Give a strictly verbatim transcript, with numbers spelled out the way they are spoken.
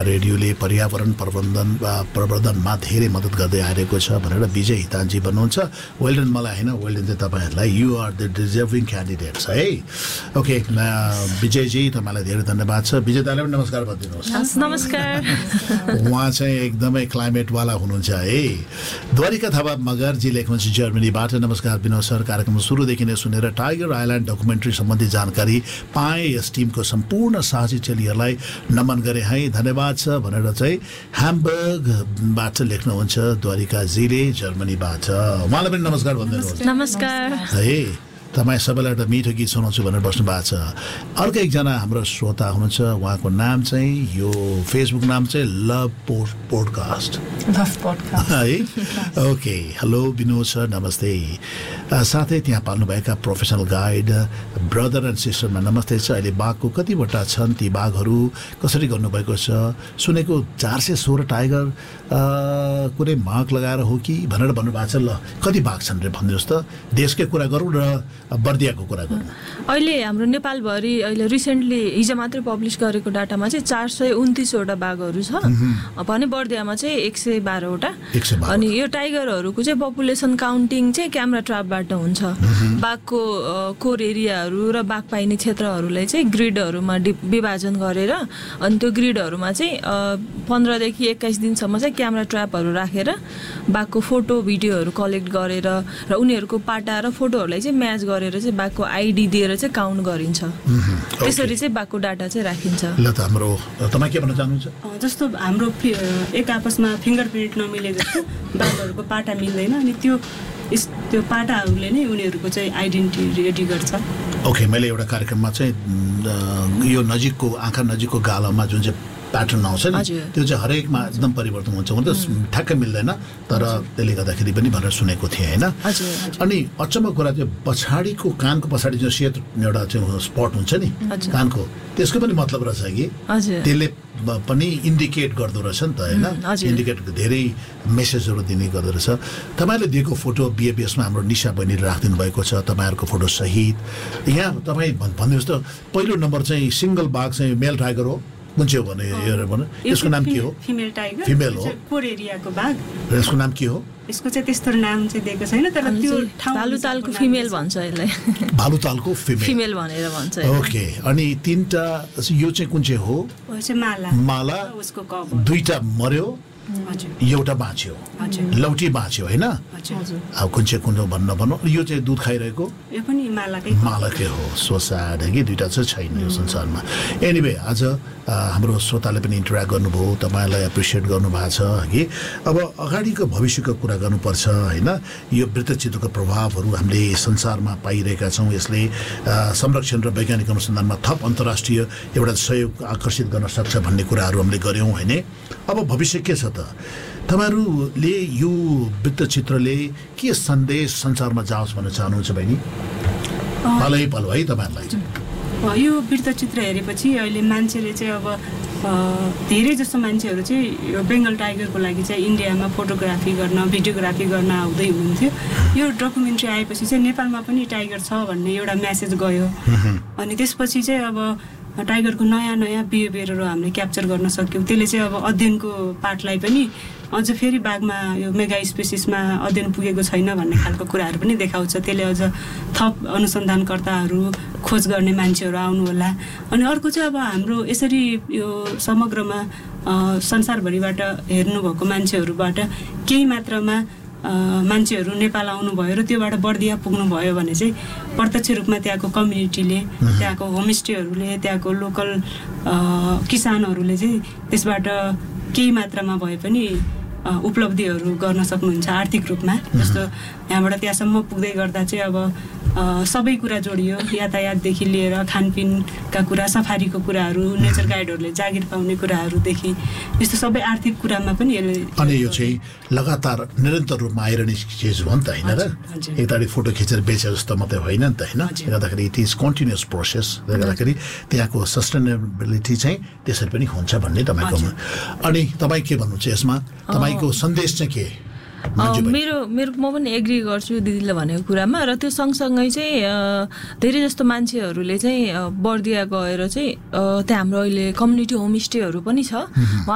रेडियोले पर्यावरण प्रबन्धन वा प्रवर्धनमा धेरै मद्दत गर्दै आइरहेको छ भनेर विजय हितानजी भन्नुहुन्छ। वेल डन मलाई होइन, वेल डन चाहिँ तपाईँहरूलाई, you are the deserving candidates है। ओके विजयजी तपाईँलाई धेरै धन्यवाद छ। विजय दाले पनि नमस्कार भनिदिनुहोस्। नमस्कार। उहाँ चाहिँ एकदमै क्लाइमेटवाला हुनुहुन्छ है। द्वारिका थापा मगरजी लेख्नुहुन्छ जर्मनीबाट, नमस्कार विनोद सर, कार्यक्रम सुरुदेखि नै सुनेर टाइगर आइल्यान्ड डकुमेन्ट्री सम्बन्धी जानकारी पाएँ, यस टिमको सम्पूर्ण साहसी चेलीहरूलाई नमन गरे है, धन्यवाद छ भनेर चाहिँ ह्याम्बर्गबाट लेख्नुहुन्छ द्वारिकाजीले जर्मनीबाट। उहाँलाई पनि नमस्कार भनिदिनुहोस्। नमस्कार है। तपाईँ सबैलाई एउटा मिठो गीत सुनाउँछु भनेर बस्नु भएको छ। अर्को एकजना हाम्रो श्रोता हुनुहुन्छ, उहाँको नाम चाहिँ यो फेसबुक नाम चाहिँ लभ पोड पोडकास्ट है। ओके हेलो विनोद सर नमस्ते, साथै त्यहाँ पाल्नुभएका प्रोफेसनल गाइड ब्रदर एन्ड सिस्टरमा नमस्ते छ। अहिले बाघको कतिवटा छन्, ती बाघहरू कसरी गर्नुभएको छ, सुनेको चार सय सोह्र टाइगर कुनै माग लगाएर हो कि भनेर भन्नुभएको छ। ल कति बाघ छन् रे भनिदिनुहोस् त, देशकै कुरा गरौँ र बर्दियाको कुरा गर्नु। अहिले हाम्रो नेपालभरि अहिले रिसेन्टली हिजो मात्रै पब्लिस गरेको डाटामा चाहिँ चार सय उन्तिसवटा बाघहरू छ भने बर्दियामा चाहिँ एक सय बाह्रवटा। अनि यो टाइगरहरूको चाहिँ पपुलेसन काउन्टिङ चाहिँ क्यामेरा ट्र्यापबाट हुन्छ। बाघको कोर एरियाहरू र बाघ पाइने क्षेत्रहरूलाई चाहिँ ग्रिडहरूमा विभाजन गरेर अनि त्यो ग्रिडहरूमा चाहिँ पन्ध्रदेखि एक्काइस दिनसम्म चाहिँ क्यामेरा ट्र्यापहरू राखेर बाघको फोटो भिडियोहरू कलेक्ट गरेर र उनीहरूको पाटा र फोटोहरूलाई चाहिँ म्याच गरेर चाहिँ बाघको आइडी दिएर चाहिँ काउन्ट गरिन्छ। त्यसरी चाहिँ बाघको डाटा चाहिँ राखिन्छ। ल त हाम्रो तपाईँ के भन्न चाहनुहुन्छ? जस्तो हाम्रो एक आपसमा फिङ्गरप्रिन्ट नमिले जस्तो बाघहरूको पाटा मिल्दैन, अनि त्यो त्यो पाटाहरूले नै उनीहरूको चाहिँ आइडेन्टिटी रेडी गर्छ। ओके मैले एउटा कार्यक्रममा चाहिँ यो नजिकको आँखा नजिकको गालामा जुन चाहिँ प्याटर्न आउँछ नि त्यो चाहिँ हरेकमा एकदम परिवर्तन हुन्छ, हुन त ठ्याक्कै मिल्दैन तर त्यसले गर्दाखेरि पनि भनेर सुनेको थिएँ होइन। अनि अचम्मको कुरा चाहिँ पछाडिको कानको पछाडि जो सेतो एउटा चाहिँ स्पट हुन्छ नि कानको, त्यसको पनि मतलब रहेछ कि त्यसले पनि इन्डिकेट गर्दो रहेछ नि त होइन, इन्डिकेट धेरै मेसेजहरू दिने गर्दो रहेछ। तपाईँले दिएको फोटो बिएबिएसमा हाम्रो निशा बहिनीले राखिदिनु भएको छ तपाईँहरूको फोटो सहित। यहाँ तपाईँ भनिदिनुहोस् त पहिलो नम्बर चाहिँ सिङ्गल बाघ चाहिँ मेल टाइगर हो कुन चाहिँ हो भने यसको नाम के हो? फिमेल टाइगर, फिमेल हो, कोर एरियाको बाघ। यसको नाम के हो? यसको चाहिँ त्यस्तो नाम चाहिँ दिएको छैन तर त्यो भालुतालको फिमेल भन्छ यसलाई। भालुतालको फिमेल फिमेल भनेर भन्छ। ओके अनि तीनटा यो चाहिँ कुन चाहिँ हो? माला। माला उसको कप दुईटा मर्यो एउटा बाँच्यो, लौटी बाँच्यो होइन। अब कुन चाहिँ कुन भन्न भन्नु, यो चाहिँ दुध खाइरहेको यो पनि मालाकै मालाकै हो। सो स्याड कि दुईटा चाहिँ छैन यो संसारमा। एनिवे आज हाम्रो श्रोताले पनि इन्टरेक्ट गर्नुभयो, तपाईँलाई एप्रिसिएट गर्नुभएको छ कि अब अगाडिको भविष्यको कुरा गर्नुपर्छ होइन। यो वृत्तचित्रको प्रभावहरू हामीले संसारमा पाइरहेका छौँ, यसले संरक्षण र वैज्ञानिक अनुसन्धानमा थप अन्तर्राष्ट्रिय एउटा सहयोग आकर्षित गर्न सक्छ भन्ने कुराहरू हामीले गऱ्यौँ होइन। अब भविष्य के छ त? तपाईँहरूले यो वृत्तचित्रले के सन्देश संसारमा जाओस् भन्न चाहनुहुन्छ बहिनी? पालै पालो है तपाईँहरूलाई। यो वृत्तचित्र हेरेपछि अहिले मान्छेले चाहिँ अब धेरै जस्तो मान्छेहरू चाहिँ यो बेङ्गल टाइगरको लागि चाहिँ इन्डियामा फोटोग्राफी गर्न भिडियोग्राफी गर्न आउँदै हुनुहुन्थ्यो। यो डकुमेन्ट्री आएपछि चाहिँ नेपालमा पनि टाइगर छ भन्ने एउटा म्यासेज गयो। अनि त्यसपछि चाहिँ अब टाइगरको नयाँ नयाँ बिहेभियरहरू हामीले क्याप्चर गर्न सक्यौँ। त्यसले चाहिँ अब अध्ययनको पार्टलाई पनि अझ फेरि बाघमा यो मेगा स्पेसिसमा अध्ययन पुगेको छैन भन्ने खालको कुराहरू पनि देखाउँछ। त्यसले अझ थप अनुसन्धानकर्ताहरू खोज गर्ने मान्छेहरू आउनु होला। अनि अर्को चाहिँ अब हाम्रो यसरी यो समग्रमा संसारभरिबाट हेर्नुभएको मान्छेहरूबाट केही मात्रामा मान्छेहरू नेपाल आउनुभयो र त्योबाट बर्दिया पुग्नुभयो भने चाहिँ प्रत्यक्ष रूपमा त्यहाँको कम्युनिटीले, त्यहाँको होमस्टेहरूले, त्यहाँको लोकल किसानहरूले चाहिँ त्यसबाट केही मात्रामा भए पनि उपलब्धिहरू गर्न सक्नुहुन्छ आर्थिक रूपमा। जस्तो यहाँबाट त्यहाँसम्म पुग्दै गर्दा चाहिँ अब सबै कुरा जोडियो, यातायातदेखि लिएर खानपिनका कुरा, सफारीको कुराहरू, नेचर गाइडहरूले जागिर पाउने कुराहरूदेखि यस्तो सबै आर्थिक कुरामा पनि यसले। अनि यो चाहिँ लगातार निरन्तर रूपमा आइरहने चिज हो नि त होइन र? एकताडी फोटो खिचेर बेचे जस्तो मात्रै होइन नि त होइन। गर्दाखेरि इट इज कन्टिन्युस प्रोसेस, गर्दाखेरि त्यहाँको सस्टेनेबिलिटी चाहिँ त्यसरी पनि हुन्छ भन्ने तपाईँको। अनि तपाईँ के भन्नुहुन्छ यसमा? तपाईँको सन्देश चाहिँ के? मेरो मेरो म पनि एग्री गर्छु दिदीले भनेको कुरामा। र त्यो सँगसँगै चाहिँ धेरै जस्तो मान्छेहरूले चाहिँ बर्दिया गएर चाहिँ त्यहाँ हाम्रो अहिले कम्युनिटी होमस्टेहरू पनि छ।